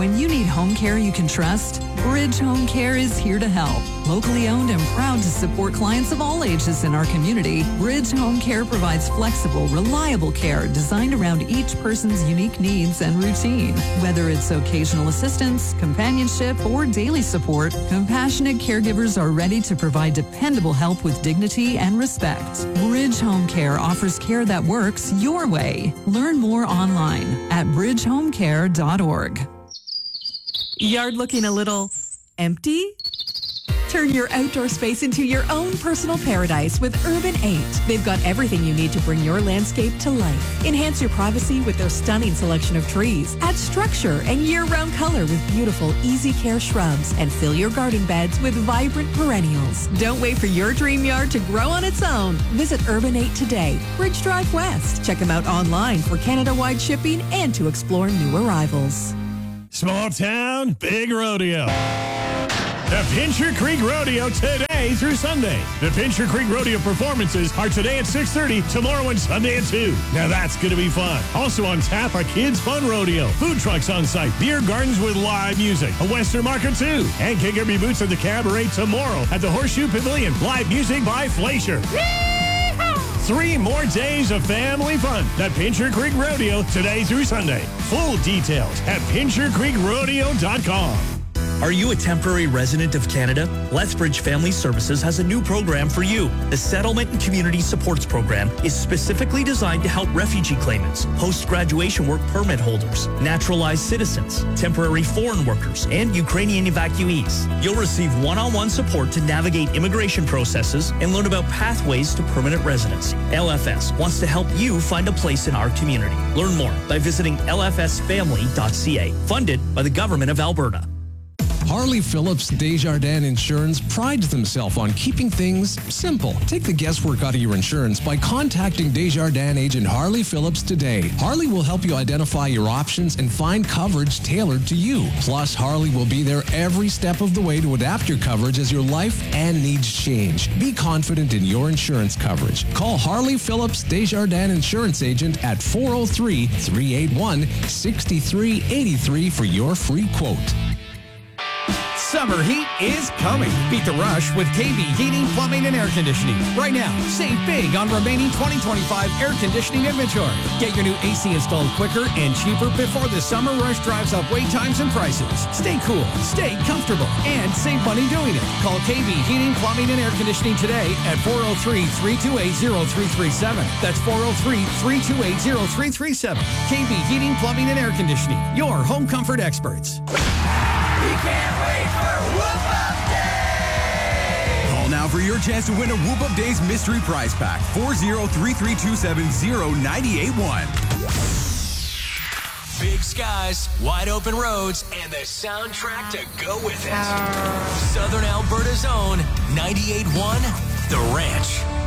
when you need home care you can trust, Bridge Home Care is here to help. Locally owned and proud to support clients of all ages in our community, Bridge Home Care provides flexible, reliable care designed around each person's unique needs and routine. Whether it's occasional assistance, companionship, or daily support, compassionate caregivers are ready to provide dependable help with dignity and respect. Bridge Home Care offers care that works your way. Learn more online at bridgehomecare.org. Yard looking a little empty? Turn your outdoor space into your own personal paradise with Urban 8. They've got everything you need to bring your landscape to life. Enhance your privacy with their stunning selection of trees. Add structure and year-round color with beautiful, easy care shrubs. And fill your garden beds with vibrant perennials. Don't wait for your dream yard to grow on its own. Visit Urban 8 today, Bridge Drive West. Check them out online for Canada-wide shipping and to explore new arrivals. Small town, big rodeo. The Pincher Creek Rodeo today through Sunday. The Pincher Creek Rodeo performances are today at 6:30, tomorrow and Sunday at 2. Now that's going to be fun. Also on tap, a kids' fun rodeo. Food trucks on site, beer gardens with live music, a Western market too. And King Kirby Boots at the Cabaret tomorrow at the Horseshoe Pavilion. Live music by Fleischer. 3 more days of family fun. The Pincher Creek Rodeo today through Sunday. Full details at PincherCreekRodeo.com. Are you a temporary resident of Canada? Lethbridge Family Services has a new program for you. The Settlement and Community Supports Program is specifically designed to help refugee claimants, post-graduation work permit holders, naturalized citizens, temporary foreign workers, and Ukrainian evacuees. You'll receive one-on-one support to navigate immigration processes and learn about pathways to permanent residency. LFS wants to help you find a place in our community. Learn more by visiting lfsfamily.ca. Funded by the Government of Alberta. Harley Phillips Desjardins Insurance prides themselves on keeping things simple. Take the guesswork out of your insurance by contacting Desjardins agent Harley Phillips today. Harley will help you identify your options and find coverage tailored to you. Plus, Harley will be there every step of the way to adapt your coverage as your life and needs change. Be confident in your insurance coverage. Call Harley Phillips Desjardins Insurance Agent at 403-381-6383 for your free quote. Summer heat is coming. Beat the rush with KB Heating, Plumbing, and Air Conditioning. Right now, save big on remaining 2025 air conditioning inventory. Get your new AC installed quicker and cheaper before the summer rush drives up wait times and prices. Stay cool, stay comfortable, and save money doing it. Call KB Heating, Plumbing, and Air Conditioning today at 403-328-0337. That's 403-328-0337. KB Heating, Plumbing, and Air Conditioning. Your home comfort experts. We can't wait for Whoop Up Day! Call now for your chance to win a Whoop Up Days mystery prize pack. 403-327-0981. Big skies, wide open roads, and the soundtrack to go with it. Southern Alberta's own 98.1 The Ranch.